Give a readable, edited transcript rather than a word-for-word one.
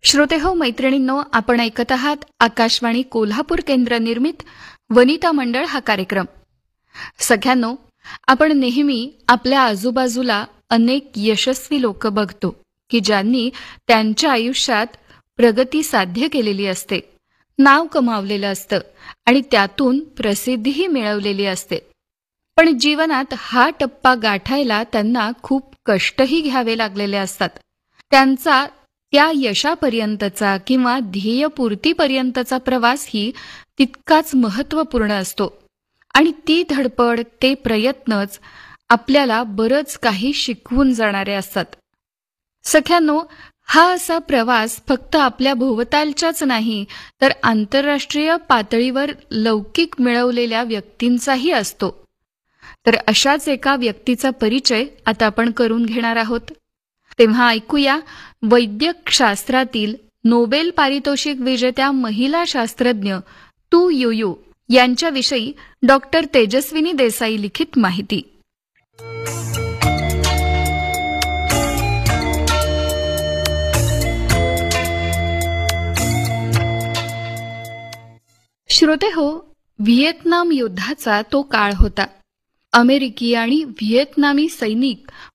श्रोते हो मैत्रिणींनो, आपण ऐकत आहात आकाशवाणी कोल्हापूर केंद्र निर्मित वनिता मंडळ हा कार्यक्रम. सगळ्यांनो, आपण नेहमी आपल्या आजूबाजूला अनेक यशस्वी लोक बघतो की ज्यांनी त्यांच्या आयुष्यात प्रगती साध्य केलेली असते, नाव कमावलेलं असतं आणि त्यातून प्रसिद्धीही मिळवलेली असते. पण जीवनात हा टप्पा गाठायला त्यांना खूप कष्टही घ्यावे लागलेले असतात. त्यांचा त्या यशापर्यंतचा किंवा ध्येयपूर्तीपर्यंतचा प्रवासही तितकाच महत्त्वपूर्ण असतो आणि ती धडपड, ते प्रयत्नच आपल्याला बरंच काही शिकवून जाणारे असतात. सख्यांनो, हा असा प्रवास फक्त आपल्या भोवतालच्याच नाही, तर आंतरराष्ट्रीय पातळीवर लौकिक मिळवलेल्या व्यक्तींचाही असतो. तर अशाच एका व्यक्तीचा परिचय आता आपण करून घेणार आहोत. तेव्हा ऐकूया वैद्यक शास्त्रातील नोबेल पारितोषिक विजेत्या महिला शास्त्रज्ञ तू युयू यांच्याविषयी डॉक्टर तेजस्विनी देसाई लिखित माहिती. श्रोते हो, व्हिएतनाम युद्धाचा तो काळ होता. अमेरिकी आणि व्हिएतनामी सैनिक